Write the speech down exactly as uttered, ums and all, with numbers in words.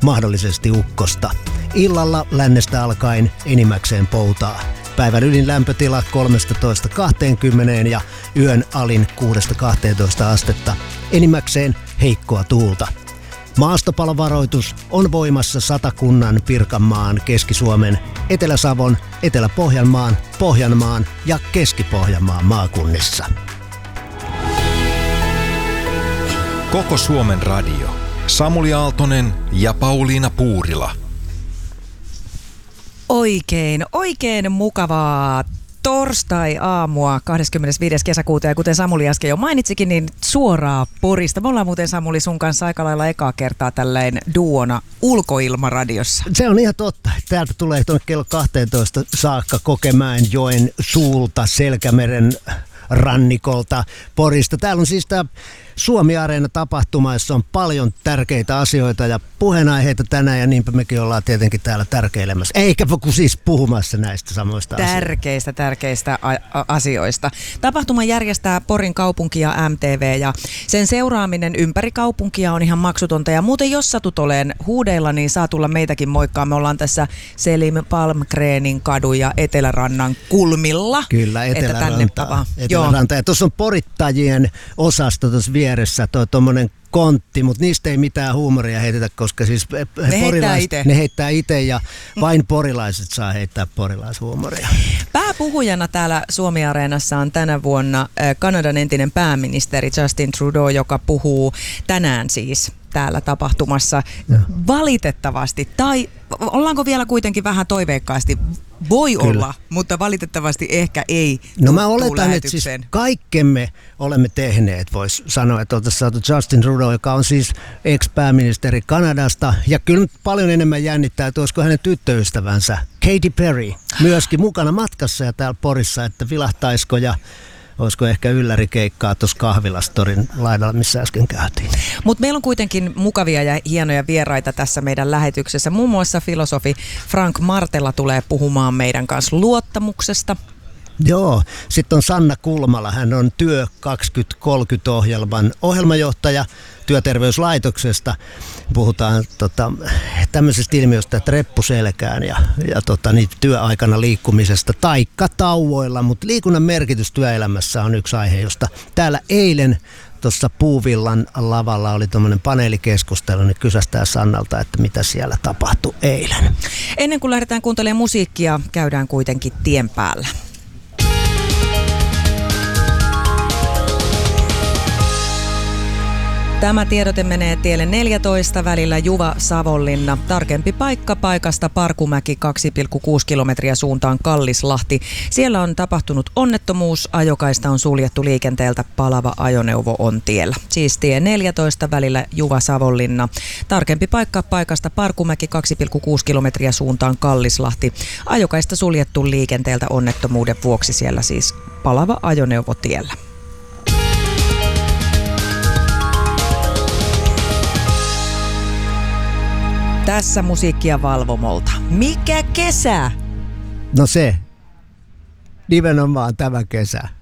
mahdollisesti ukkosta. Illalla lännestä alkaen enimmäkseen poutaa. Päivän ylin lämpötila kolmetoista kaksikymmentä ja yön alin kuudesta kahteentoista astetta. Enimmäkseen heikkoa tuulta. Maastopalovaroitus on voimassa Satakunnan, Pirkanmaan, Keski-Suomen, Etelä-Savon, Etelä-Pohjanmaan, Pohjanmaan ja Keski-Pohjanmaan maakunnissa. Koko Suomen radio. Samuli Aaltonen ja Pauliina Puurila. Oikein, oikein mukavaa torstai-aamua kahdeskymmenesviides kesäkuuta, ja kuten Samuli äsken jo mainitsikin, niin suoraa Porista. Me ollaan muuten, Samuli, sun kanssa aika lailla ekaa kertaa tälleen duona ulkoilmaradiossa. Se on ihan totta. Täältä tulee tuonne kello kahteentoista saakka Kokemäenjoen suulta, Selkämeren rannikolta, Porista. Täällä on siis tämä Suomi-areena-tapahtuma, jossa on paljon tärkeitä asioita ja puheenaiheita tänään, ja niinpä mekin ollaan tietenkin täällä tärkeilemässä. Eikä kun siis puhumassa näistä samoista Tärkeistä, asioista. tärkeistä a- a- asioista. Tapahtuma järjestää Porin kaupunki ja M T V, ja sen seuraaminen ympäri kaupunkia on ihan maksutonta. Ja muuten, jos satut oleen huudeilla, niin saa tulla meitäkin moikkaa. Me ollaan tässä Selim Palmgrenin kadun ja Etelärannan kulmilla. Kyllä, Eteläranta. Eteläranta. Ja tuossa on porittajien osasto tuossa vieressä, tuo tuommoinen kontti, mutta niistä ei mitään huumoria heitetä, koska siis ne heittää itse. Ne heittää itse ja vain porilaiset saa heittää porilaishuumoria. Pääpuhujana täällä Suomi-areenassa on tänä vuonna Kanadan entinen pääministeri Justin Trudeau, joka puhuu tänään siis täällä tapahtumassa. Ja. Valitettavasti, tai ollaanko vielä kuitenkin vähän toiveikkaasti? Voi Kyllä. olla, mutta valitettavasti ehkä ei. No mä oletan, että siis kaikkemme olemme tehneet, voisi sanoa, että oltaisiin saatu Justin Trudeau, joka on siis ex-pääministeri Kanadasta, ja kyllä nyt paljon enemmän jännittää, että olisiko hänen tyttöystävänsä Katy Perry myöskin mukana matkassa ja täällä Porissa, että vilahtaisiko ja olisiko ehkä yllärikeikkaa tuossa kahvilastorin laidalla, missä äsken käytiin. Mutta meillä on kuitenkin mukavia ja hienoja vieraita tässä meidän lähetyksessä. Muun muassa filosofi Frank Martela tulee puhumaan meidän kanssa luottamuksesta. Joo, sitten on Sanna Kulmala, hän on Työ kaksituhattakolmekymmentä-ohjelman ohjelmajohtaja Työterveyslaitoksesta. Puhutaan tota, tämmöisestä ilmiöstä, että reppuselkään ja, ja tota, niin, työaikana liikkumisesta taikka tauoilla, mutta liikunnan merkitys työelämässä on yksi aihe, josta täällä eilen tuossa Puuvillan lavalla oli tuommoinen paneelikeskustelu, niin kysästään Sannalta, että mitä siellä tapahtui eilen. Ennen kuin lähdetään kuuntelemaan musiikkia, käydään kuitenkin tien päällä. Tämä tiedote menee tielle neljätoista välillä Juva-Savonlinna. Tarkempi paikka paikasta Parkumäki kaksi pilkku kuusi kilometriä suuntaan Kallislahti. Siellä on tapahtunut onnettomuus. Ajokaista on suljettu liikenteeltä. Palava ajoneuvo on tiellä. Siis tie neljätoista välillä Juva-Savonlinna. Tarkempi paikka paikasta Parkumäki kaksi pilkku kuusi kilometriä suuntaan Kallislahti. Ajokaista suljettu liikenteeltä onnettomuuden vuoksi. Siellä siis palava ajoneuvo tiellä. Tässä musiikkia Valvomolta. Mikä kesä? No se, nimenomaan tämä kesä.